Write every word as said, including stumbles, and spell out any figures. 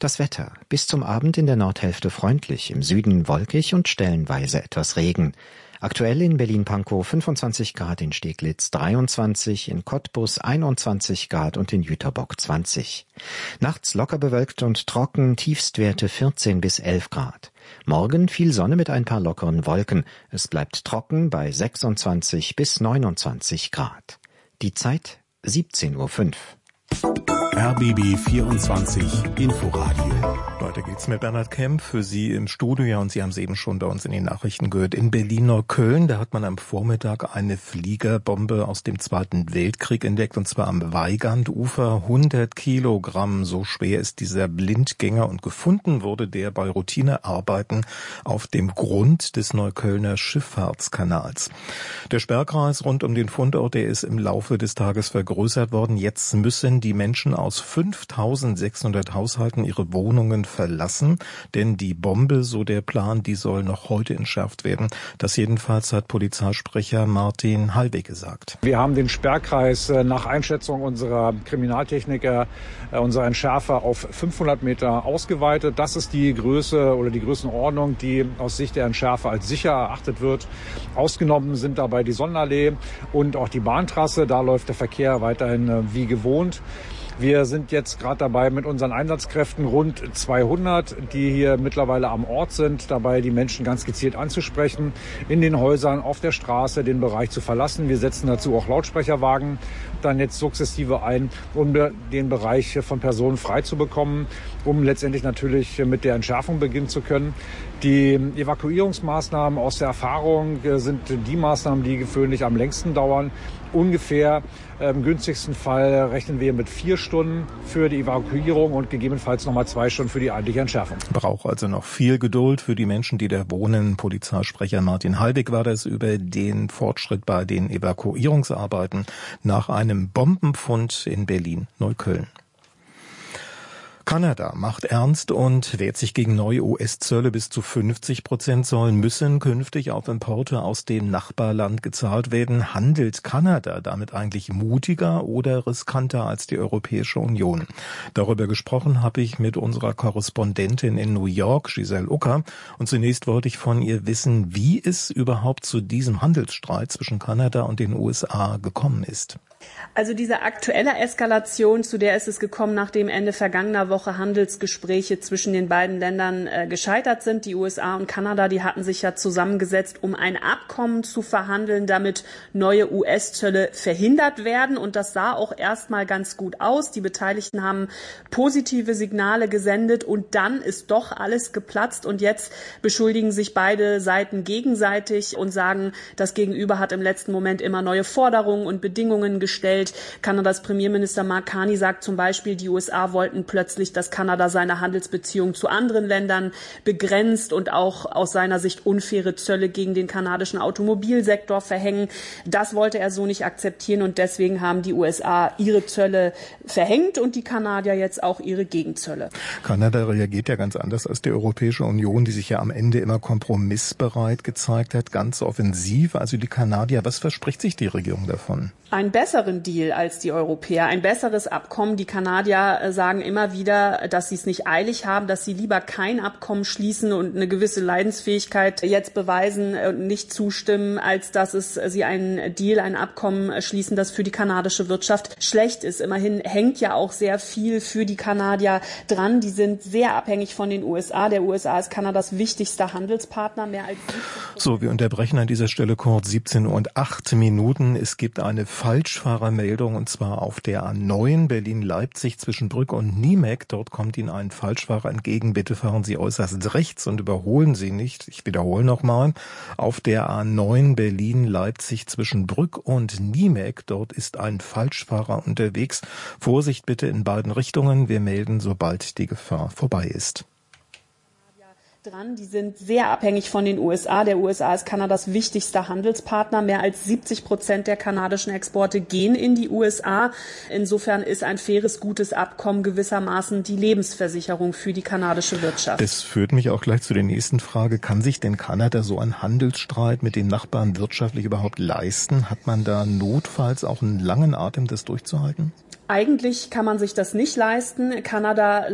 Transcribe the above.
Das Wetter. Bis zum Abend in der Nordhälfte freundlich, im Süden wolkig und stellenweise etwas Regen. Aktuell in Berlin-Pankow fünfundzwanzig Grad, in Steglitz dreiundzwanzig, in Cottbus einundzwanzig Grad und in Jüterbock zwanzig. Nachts locker bewölkt und trocken, Tiefstwerte vierzehn bis elf Grad. Morgen viel Sonne mit ein paar lockeren Wolken. Es bleibt trocken bei sechsundzwanzig bis neunundzwanzig Grad. Die Zeit siebzehn Uhr fünf. R B B vierundzwanzig Inforadio. Weiter geht's mit Bernhard Kemp für Sie im Studio. Ja, und Sie haben es eben schon bei uns in den Nachrichten gehört. In Berlin-Neukölln, da hat man am Vormittag eine Fliegerbombe aus dem Zweiten Weltkrieg entdeckt, und zwar am Weigandufer. hundert Kilogramm, so schwer ist dieser Blindgänger, und gefunden wurde der bei Routinearbeiten auf dem Grund des Neuköllner Schifffahrtskanals. Der Sperrkreis rund um den Fundort, der ist im Laufe des Tages vergrößert worden. Jetzt müssen die Menschen aus fünftausendsechshundert Haushalten ihre Wohnungen verlassen, denn die Bombe, so der Plan, die soll noch heute entschärft werden. Das jedenfalls hat Polizeisprecher Martin Halbig gesagt. Wir haben den Sperrkreis nach Einschätzung unserer Kriminaltechniker, unserer Entschärfer, auf fünfhundert Meter ausgeweitet. Das ist die Größe oder die Größenordnung, die aus Sicht der Entschärfer als sicher erachtet wird. Ausgenommen sind dabei die Sonnenallee und auch die Bahntrasse. Da läuft der Verkehr weiterhin wie gewohnt. Wir sind jetzt gerade dabei, mit unseren Einsatzkräften, rund zweihundert, die hier mittlerweile am Ort sind, dabei die Menschen ganz gezielt anzusprechen, in den Häusern, auf der Straße den Bereich zu verlassen. Wir setzen dazu auch Lautsprecherwagen dann jetzt sukzessive ein, um den Bereich von Personen frei zu bekommen, um letztendlich natürlich mit der Entschärfung beginnen zu können. Die Evakuierungsmaßnahmen aus der Erfahrung sind die Maßnahmen, die gewöhnlich am längsten dauern. Ungefähr im günstigsten Fall rechnen wir mit vier Stunden für die Evakuierung und gegebenenfalls nochmal zwei Stunden für die eigentliche Entschärfung. Braucht also noch viel Geduld für die Menschen, die da wohnen. Polizeisprecher Martin Halbig war das über den Fortschritt bei den Evakuierungsarbeiten nach einem Bombenfund in Berlin-Neukölln. Kanada macht ernst und wehrt sich gegen neue U S-Zölle. Bis zu fünfzig Prozent sollen müssen künftig auf Importe aus dem Nachbarland gezahlt werden. Handelt Kanada damit eigentlich mutiger oder riskanter als die Europäische Union? Darüber gesprochen habe ich mit unserer Korrespondentin in New York, Giselle Ucker. Und zunächst wollte ich von ihr wissen, wie es überhaupt zu diesem Handelsstreit zwischen Kanada und den U S A gekommen ist. Also diese aktuelle Eskalation, zu der ist es gekommen, nachdem Ende vergangener Woche Handelsgespräche zwischen den beiden Ländern äh, gescheitert sind. Die U S A und Kanada, die hatten sich ja zusammengesetzt, um ein Abkommen zu verhandeln, damit neue U S-Zölle verhindert werden. Und das sah auch erstmal ganz gut aus. Die Beteiligten haben positive Signale gesendet und dann ist doch alles geplatzt. Und jetzt beschuldigen sich beide Seiten gegenseitig und sagen, das Gegenüber hat im letzten Moment immer neue Forderungen und Bedingungen gestellt. Kanadas Premierminister Mark Carney sagt zum Beispiel, die U S A wollten plötzlich, dass Kanada seine Handelsbeziehungen zu anderen Ländern begrenzt und auch aus seiner Sicht unfaire Zölle gegen den kanadischen Automobilsektor verhängen. Das wollte er so nicht akzeptieren und deswegen haben die U S A ihre Zölle verhängt und die Kanadier jetzt auch ihre Gegenzölle. Kanada reagiert ja ganz anders als die Europäische Union, die sich ja am Ende immer kompromissbereit gezeigt hat, ganz offensiv. Also die Kanadier, was verspricht sich die Regierung davon? Einen besseren Deal als die Europäer, ein besseres Abkommen. Die Kanadier sagen immer wieder, dass sie es nicht eilig haben, dass sie lieber kein Abkommen schließen und eine gewisse Leidensfähigkeit jetzt beweisen und nicht zustimmen, als dass es sie einen Deal, ein Abkommen schließen, das für die kanadische Wirtschaft schlecht ist. Immerhin hängt ja auch sehr viel für die Kanadier dran. Die sind sehr abhängig von den U S A. Der U S A ist Kanadas wichtigster Handelspartner, mehr als So, wir unterbrechen an dieser Stelle kurz siebzehn Uhr und acht Minuten. Es gibt eine Falschfahrermeldung, und zwar auf der A neun Berlin-Leipzig zwischen Brück und Niemek. Dort kommt Ihnen ein Falschfahrer entgegen. Bitte fahren Sie äußerst rechts und überholen Sie nicht. Ich wiederhole nochmal. Auf der A neun Berlin-Leipzig zwischen Brück und Niemek. Dort ist ein Falschfahrer unterwegs. Vorsicht bitte in beiden Richtungen. Wir melden, sobald die Gefahr vorbei ist. Dran. Die sind sehr abhängig von den U S A. Der U S A ist Kanadas wichtigster Handelspartner. Mehr als siebzig Prozent der kanadischen Exporte gehen in die U S A. Insofern ist ein faires, gutes Abkommen gewissermaßen die Lebensversicherung für die kanadische Wirtschaft. Das führt mich auch gleich zu der nächsten Frage. Kann sich denn Kanada so einen Handelsstreit mit den Nachbarn wirtschaftlich überhaupt leisten? Hat man da notfalls auch einen langen Atem, das durchzuhalten? Eigentlich kann man sich das nicht leisten. Kanada